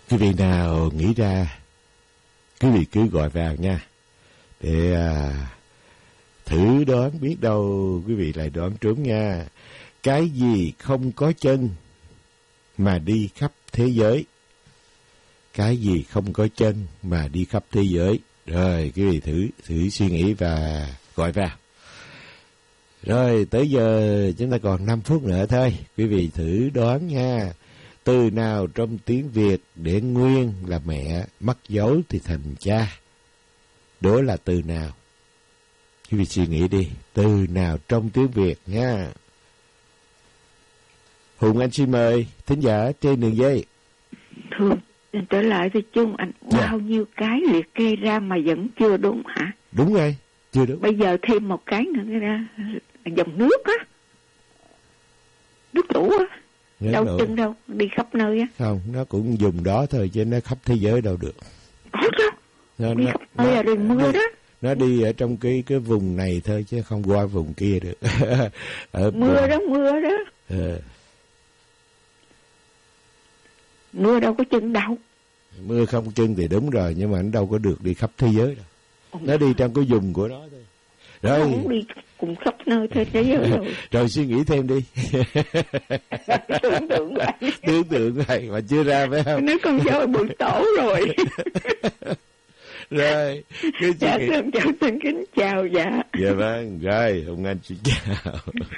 Quý vị nào nghĩ ra, quý vị cứ gọi vào nha, để thử đoán, biết đâu quý vị lại đoán trúng nha. Cái gì không có chân mà đi khắp thế giới? Cái gì không có chân mà đi khắp thế giới? Rồi, quý vị thử suy nghĩ và gọi vào. Rồi, tới giờ chúng ta còn 5 phút nữa thôi. Quý vị thử đoán nha. Từ nào trong tiếng Việt để nguyên là mẹ, mất dấu thì thành cha? Đó là từ nào? Quý vị suy nghĩ đi. Từ nào trong tiếng Việt nha. Hùng Anh xin mời thính giả trên đường dây. Thưa, trở lại với chung anh, bao nhiêu cái liệt kê ra mà vẫn chưa đúng hả? Đúng rồi, chưa đúng. Bây giờ thêm một cái nữa ra, dòng nước á, nước lũ á, đâu chân đâu, đi khắp nơi á. Không, nó cũng dùng đó thôi chứ nó khắp thế giới đâu được. Có chứ, đi khắp nơi là rừng mưa đó. Nó đi ở trong cái vùng này thôi chứ không qua vùng kia được. Ở mưa đó. Mưa đâu có chân đâu. Mưa không chân thì đúng rồi, nhưng mà nó đâu có được đi khắp thế giới đâu. Nó đi trong cái vùng của nó thôi. Rồi. Nó cũng đi cùng khắp nơi thế giới rồi. Rồi suy nghĩ thêm đi. Tưởng tượng vậy. Tưởng tượng vậy mà chưa ra phải không? Nó con dâu bự tổ rồi. Rồi. Dạ thưa cháu xin kính chào dạ. Dạ vâng, rồi Hùng Anh xin chào.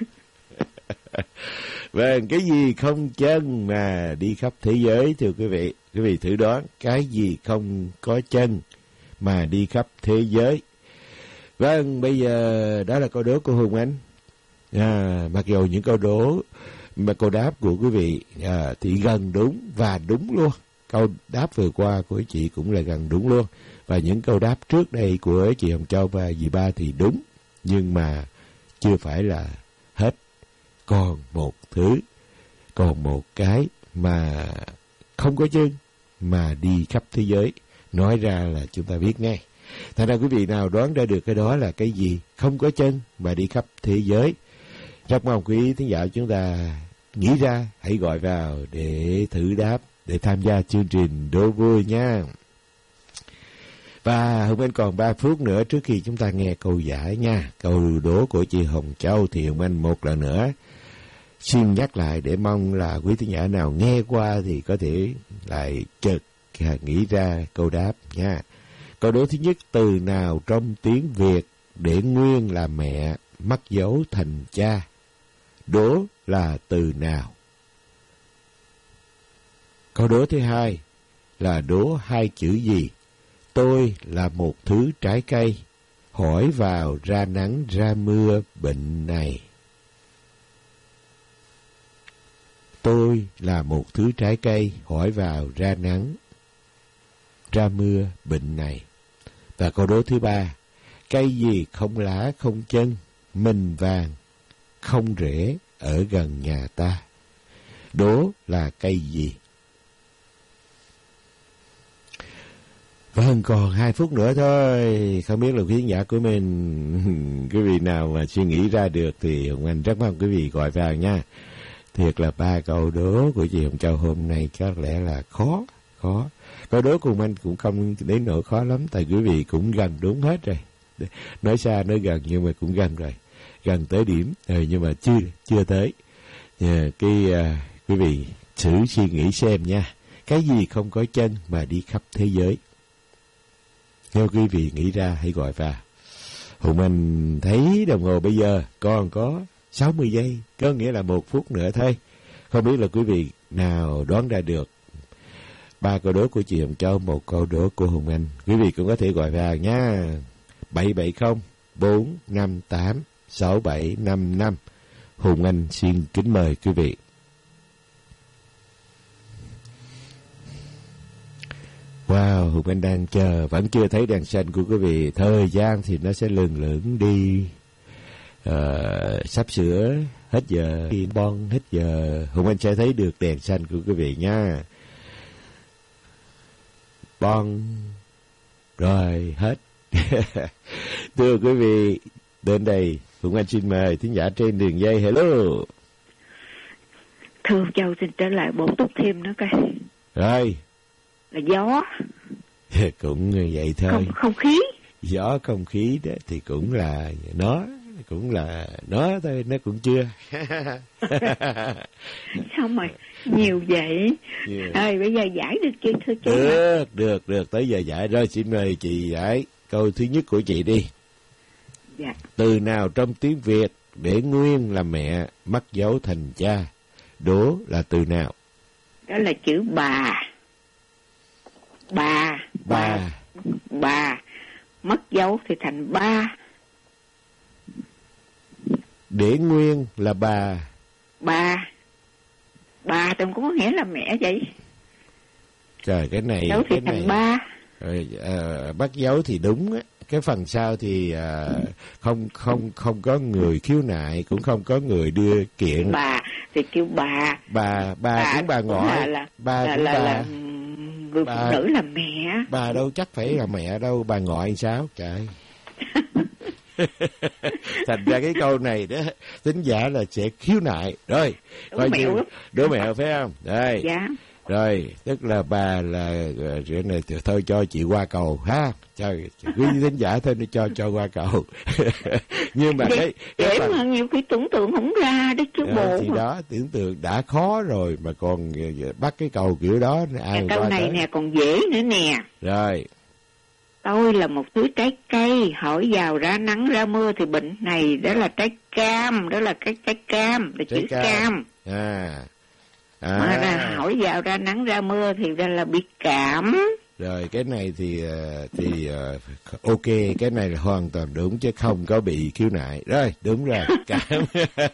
Vâng, cái gì không chân mà đi khắp thế giới thưa quý vị? Quý vị thử đoán, cái gì không có chân mà đi khắp thế giới? Vâng, bây giờ đó là câu đố của Hùng Anh. Mặc dù những câu đố mà câu đáp của quý vị thì gần đúng và đúng luôn. Câu đáp vừa qua của chị cũng là gần đúng luôn. Và những câu đáp trước đây của chị Hồng Châu và dì Ba thì đúng. Nhưng mà chưa phải là hết. Còn một cái mà không có chân mà đi khắp thế giới. Nói ra là chúng ta biết ngay. Thành ra quý vị nào đoán ra được cái đó là cái gì không có chân mà đi khắp thế giới? Rất mong quý thính giả chúng ta nghĩ ra, hãy gọi vào để thử đáp, để tham gia chương trình đố vui nha. Và Hùng Anh còn 3 phút nữa trước khi chúng ta nghe câu giải nha. Câu đố của chị Hồng Châu thì Hùng Anh một lần nữa xin nhắc lại để mong là quý thính giả nào nghe qua thì có thể lại chợt nghĩ ra câu đáp nha. Câu đố thứ nhất, từ nào trong tiếng Việt để nguyên là mẹ, mất dấu thành cha? Đố là từ nào? Câu đố thứ hai là đố hai chữ gì? Tôi là một thứ trái cây, hỏi vào ra nắng ra mưa bệnh này. Tôi là một thứ trái cây, hỏi vào ra nắng ra mưa bệnh này. Và câu đố thứ ba, cây gì không lá không chân, mình vàng, không rễ ở gần nhà ta? Đố là cây gì? Vâng, còn 2 phút nữa thôi. Không biết là quý khán giả của mình, quý vị nào mà suy nghĩ ra được thì Hồng Anh rất mong quý vị gọi vào nha. Thiệt là 3 câu đố của chị Hồng Châu hôm nay chắc lẽ là khó. Câu đố của Hồng Anh cũng không đến nỗi khó lắm, tại quý vị cũng gần đúng hết rồi. Nói xa nói gần nhưng mà cũng gần rồi. Gần tới điểm rồi nhưng mà chưa tới. Quý vị thử suy nghĩ xem nha. Cái gì không có chân mà đi khắp thế giới? Nếu quý vị nghĩ ra hãy gọi vào. Hùng Anh thấy đồng hồ bây giờ còn có 60 giây, có nghĩa là 1 phút nữa thôi. Không biết là quý vị nào đoán ra được 3 câu đố của chị Hồng Châu, 1 câu đố của Hùng Anh. Quý vị cũng có thể gọi vào nha. 770-458-6755. Hùng Anh xin kính mời quý vị. Wow, Hùng Anh đang chờ, vẫn chưa thấy đèn xanh của quý vị. Thời gian thì nó sẽ lửng đi. Sắp sửa hết giờ, bon hết giờ, Hùng Anh sẽ thấy được đèn xanh của quý vị nha. Bon rồi hết. Thưa quý vị, đến đây Hùng Anh xin mời thính giả trên đường dây. Hello. Thưa Châu xin trở lại bổ túc thêm nữa coi. Rồi, là gió. Cũng vậy thôi. Không khí. Gió không khí đó thì cũng là nó thôi, nó cũng chưa. Sao mà nhiều vậy? Rồi bây giờ giải được chưa thưa chú? Được, tới giờ giải rồi, xin mời chị giải câu thứ nhất của chị đi. Dạ. Từ nào trong tiếng Việt để nguyên là mẹ, mất dấu thành cha? Đố là từ nào? Đó là chữ bà. Bà mất dấu thì thành ba. Để nguyên là bà. Bà tôi có nghĩa là mẹ vậy. Trời, cái này dấu thì cái thành này ba. Rồi, bắt dấu thì đúng á. Cái phần sau thì không có người khiếu nại, cũng không có người đưa kiện. Bà thì kêu bà. Bà cũng bà ngoại. Là người phụ nữ là mẹ. Bà đâu chắc phải là mẹ đâu, bà ngoại sao? Trời. Thành ra cái câu này đó, thính giả là sẽ khiếu nại. Rồi, coi như đố mẹo phải không? Đây. Dạ. Rồi, tức là bà là chuyện này thôi cho chị qua cầu ha. Trời, quý thính giả thôi cho qua cầu. Nhưng mà cái mà nhiều khi tưởng tượng không ra đấy chứ bộ. Thì đó, tưởng tượng đã khó rồi mà còn bắt cái cầu kiểu đó. Cái câu này nè còn dễ nữa nè. Rồi. Tôi là một thứ trái cây, hỏi vào ra nắng ra mưa thì bệnh này, đó là trái cam, đó là cái trái cam, là chữ cam. Mà ra hỏi vào ra nắng ra mưa thì ra là bị cảm. Rồi cái này thì ok, cái này là hoàn toàn đúng chứ không có bị khiếu nại. Rồi, đúng rồi, cảm.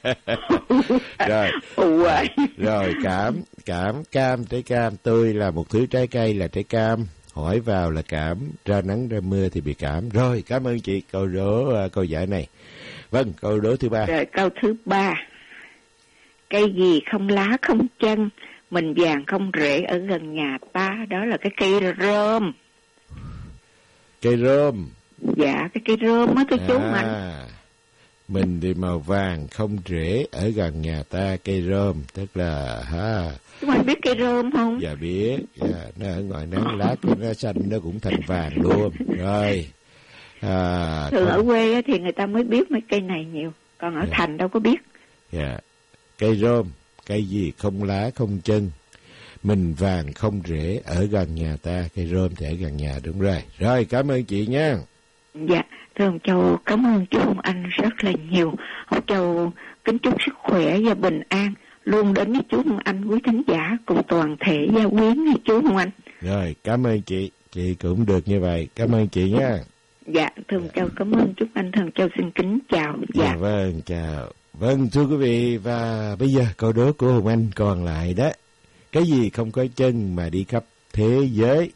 Rồi cam, trái cam. Tôi là một thứ trái cây là trái cam, hỏi vào là cảm, ra nắng ra mưa thì bị cảm. Rồi, cảm ơn chị câu giải này. Vâng, câu đố thứ ba. Rồi, câu thứ ba. Cây gì không lá không chân, mình vàng không rễ ở gần nhà ta, đó là cái cây rơm. Cây rơm. Dạ, cái cây rơm á thưa chú Mạnh. Mình thì màu vàng không rễ ở gần nhà ta, cây rơm, tức là Chú Mạnh biết cây rơm không? Dạ biết, nó ở ngoài nắng lá cái nó xanh nó cũng thành vàng luôn. Rồi. Thường ở quê thì người ta mới biết mấy cây này nhiều, còn ở thành đâu có biết. Dạ. Cây rơm, cây gì không lá không chân, mình vàng không rễ ở gần nhà ta, cây rơm thì ở gần nhà, đúng rồi. Rồi, cảm ơn chị nha. Dạ, thưa ông Châu, cảm ơn chú Hồng Anh rất là nhiều. Ông Châu kính chúc sức khỏe và bình an luôn đến với chú Hồng Anh, quý thính giả cùng toàn thể gia quyến với chú Hồng Anh. Rồi, cảm ơn chị cũng được như vậy. Cảm ơn chị nha. Dạ, thưa ông Châu, cảm ơn chú Anh, thưa ông Châu xin kính chào. Dạ, vâng, chào. Vâng, thưa quý vị, và bây giờ câu đố của Hồng Anh còn lại đó. Cái gì không có chân mà đi khắp thế giới?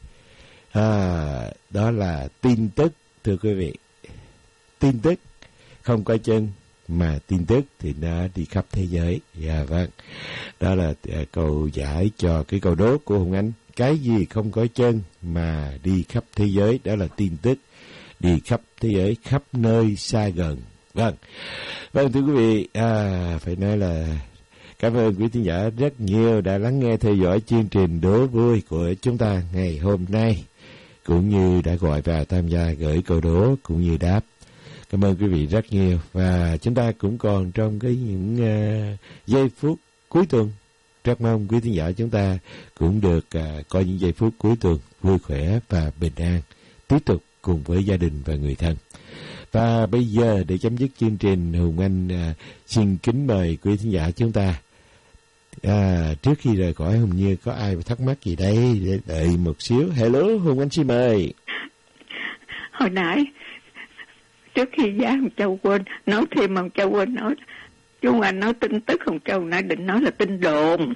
Đó là tin tức, thưa quý vị. Tin tức không có chân mà tin tức thì nó đi khắp thế giới. Dạ vâng, đó là câu giải cho cái câu đố của Hồng Anh. Cái gì không có chân mà đi khắp thế giới? Đó là tin tức đi khắp thế giới, khắp nơi xa gần. Vâng, thưa quý vị, phải nói là cảm ơn quý thính giả rất nhiều đã lắng nghe theo dõi chương trình đố vui của chúng ta ngày hôm nay, cũng như đã gọi vào tham gia gửi câu đố cũng như đáp. Cảm ơn quý vị rất nhiều, và chúng ta cũng còn trong những giây phút cuối tuần. Rất mong quý thính giả chúng ta cũng được có những giây phút cuối tuần vui khỏe và bình an, tiếp tục cùng với gia đình và người thân. Và bây giờ để chấm dứt chương trình, Hùng Anh xin kính mời quý thính giả chúng ta. Trước khi rời khỏi, Hùng Như có ai thắc mắc gì đây? Để đợi một xíu. Hello, Hùng Anh xin mời. Hồi nãy trước khi giá ông Châu quên nói thêm, ông Châu quên nói chú Anh nói tin tức, ông Châu nãy định nói là tin đồn.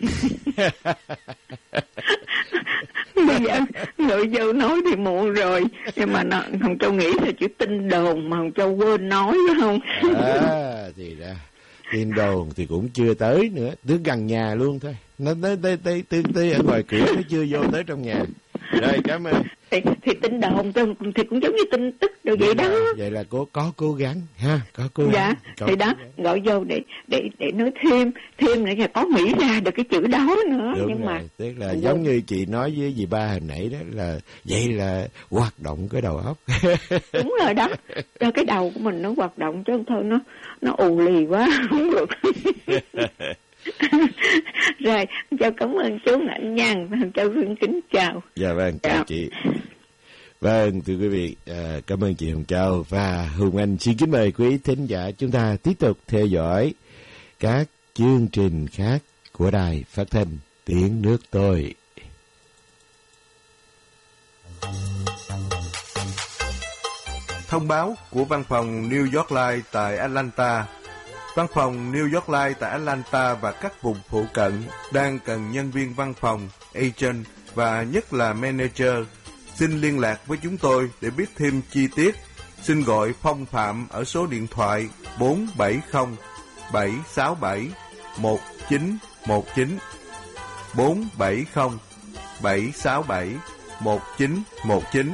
Bây giờ người Châu nói thì muộn rồi, nhưng mà ông Châu nghĩ là chữ tin đồn mà ông Châu quên nói, phải không? Thì ra tin đồn thì cũng chưa tới nữa, đứng gần nhà luôn thôi, nó tới ở ngoài cửa, nó chưa vô tới trong nhà. Rồi, cảm ơn. Thì tin đồn thì cũng giống như tin tức đồ vậy đó. Vậy là có cố gắng ha, có cố gắng. Dạ, thì đó gọi vô để nói thêm nữa, có nghĩ ra được cái chữ đó nữa. Đúng nhưng rồi, mà tức là giống như chị nói với dì ba hồi nãy đó, là vậy là hoạt động cái đầu óc. Đúng rồi đó, cho cái đầu của mình nó hoạt động, chứ thôi nó ù lì quá không được. Rồi, Châu cảm ơn chú Ngạn Nhân, Châu xin kính chào. Dạ vâng, chào chị. Vâng, thưa quý vị, cảm ơn chị Hồng Châu và Hùng Anh. Xin kính mời quý thính giả chúng ta tiếp tục theo dõi các chương trình khác của Đài Phát thanh Tiếng Nước Tôi. Thông báo của văn phòng New York Life tại Atlanta. Văn phòng New York Life tại Atlanta và các vùng phụ cận đang cần nhân viên văn phòng, agent và nhất là manager. Xin liên lạc với chúng tôi để biết thêm chi tiết. Xin gọi Phong Phạm ở số điện thoại 470 767 1919 470 767 1919.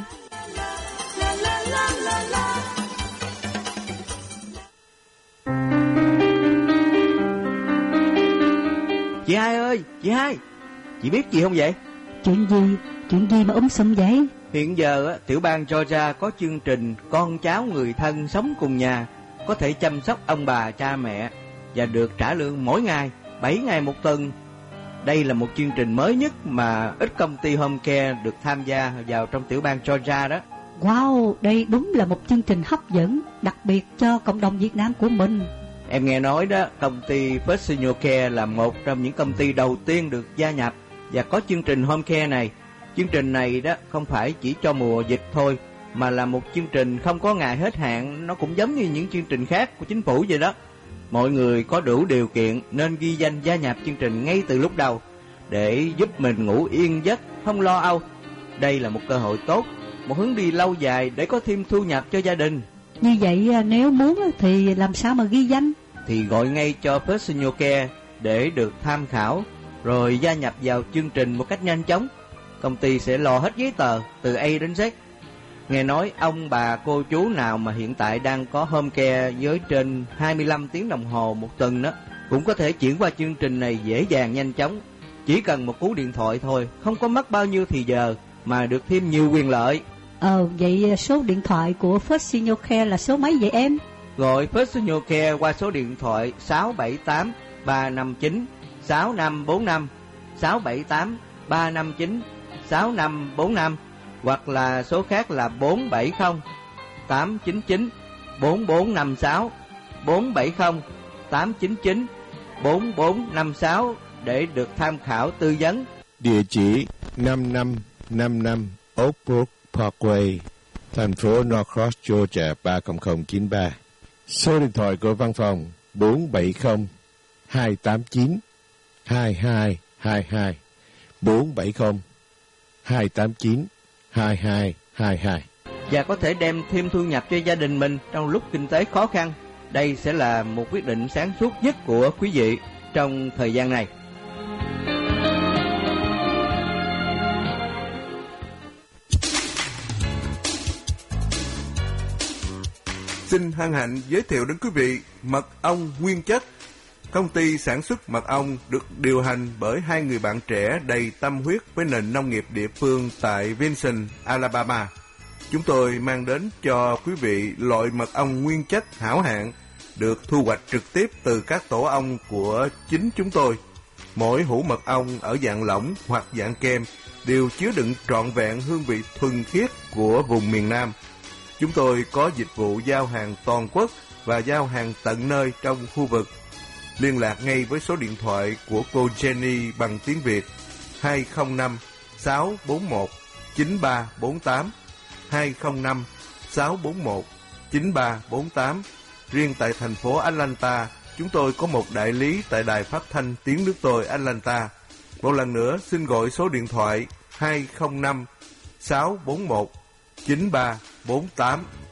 Chị Hai ơi, chị Hai, chị biết gì không vậy? Chuyện gì mà sùm vậy? Hiện giờ tiểu bang Georgia có chương trình con cháu người thân sống cùng nhà có thể chăm sóc ông bà cha mẹ và được trả lương mỗi ngày 7 ngày một tuần. Đây là một chương trình mới nhất mà ít công ty home care được tham gia vào trong tiểu bang Georgia đó. Wow, đây đúng là một chương trình hấp dẫn, đặc biệt cho cộng đồng Việt Nam của mình. Em nghe nói đó, công ty First Senior Care là một trong những công ty đầu tiên được gia nhập và có chương trình home care này. Chương trình này đó không phải chỉ cho mùa dịch thôi, mà là một chương trình không có ngày hết hạn. Nó cũng giống như những chương trình khác của chính phủ vậy đó. Mọi người có đủ điều kiện nên ghi danh gia nhập chương trình ngay từ lúc đầu để giúp mình ngủ yên giấc, không lo âu. Đây là một cơ hội tốt, một hướng đi lâu dài để có thêm thu nhập cho gia đình. Như vậy nếu muốn thì làm sao mà ghi danh? Thì gọi ngay cho First Senior Care để được tham khảo, rồi gia nhập vào chương trình một cách nhanh chóng. Công ty sẽ lo hết giấy tờ từ A đến Z. Nghe nói ông bà cô chú nào mà hiện tại đang có home care với trên 25 tiếng đồng hồ một tuần đó cũng có thể chuyển qua chương trình này dễ dàng nhanh chóng. Chỉ cần một cú điện thoại thôi, không có mất bao nhiêu thì giờ mà được thêm nhiều quyền lợi. Vậy số điện thoại của First Senior Care là số mấy vậy em? Gọi First Senior Care qua số điện thoại 678 359 6545 678 359 6545 hoặc là số khác là 470 899 4456 470 899 4456 để được tham khảo tư vấn. Địa chỉ 5555 Oak Brook Parkway, thành phố Norcross, Georgia 30093. Số điện thoại của văn phòng 470 289 2222 470 289 2222. Và có thể đem thêm thu nhập cho gia đình mình trong lúc kinh tế khó khăn. Đây sẽ là một quyết định sáng suốt nhất của quý vị trong thời gian này. Xin hân hạnh giới thiệu đến quý vị mật ong nguyên chất. Công ty sản xuất mật ong được điều hành bởi hai người bạn trẻ đầy tâm huyết với nền nông nghiệp địa phương tại Vinson, Alabama. Chúng tôi mang đến cho quý vị loại mật ong nguyên chất hảo hạng được thu hoạch trực tiếp từ các tổ ong của chính chúng tôi. Mỗi hũ mật ong ở dạng lỏng hoặc dạng kem đều chứa đựng trọn vẹn hương vị thuần khiết của vùng miền Nam. Chúng tôi có dịch vụ giao hàng toàn quốc và giao hàng tận nơi trong khu vực. Liên lạc ngay với số điện thoại của cô Jenny bằng tiếng Việt 205 641 9348 205 641 9348. Riêng tại thành phố Atlanta, chúng tôi có một đại lý tại Đài Phát thanh Tiếng Nước Tôi Atlanta. Một lần nữa xin gọi số điện thoại 205 641 9348.